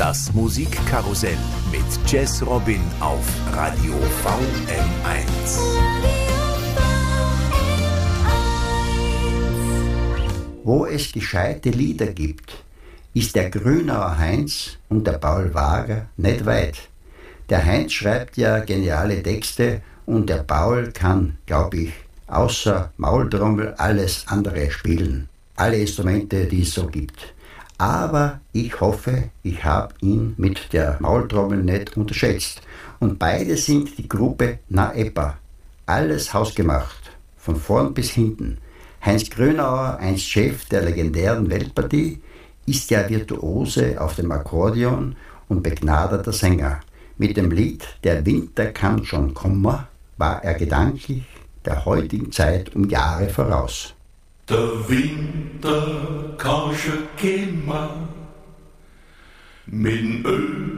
Das Musikkarussell mit Jazz Robin auf Radio VM1. Wo es gescheite Lieder gibt, ist der Grünauer Heinz und der Paul Wager nicht weit. Der Heinz schreibt ja geniale Texte und der Paul kann, glaube ich, außer Maultrommel alles andere spielen. Alle Instrumente, die es so gibt. Aber ich hoffe, ich habe ihn mit der Maultrommel nicht unterschätzt. Und beide sind die Gruppe Na Epa. Alles hausgemacht, von vorn bis hinten. Heinz Grünauer, einst Chef der legendären Weltpartie, ist ja Virtuose auf dem Akkordeon und begnadeter Sänger. Mit dem Lied Der Winter kann schon kommen war er gedanklich der heutigen Zeit um Jahre voraus. Der Winter kann schon kommen, mit Öl